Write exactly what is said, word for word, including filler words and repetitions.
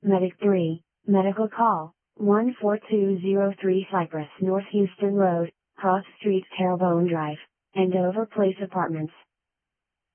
Medic three, medical call, one four two zero three Cypress North Houston Road, Cross Street Terrebonne Drive, Andover Place Apartments.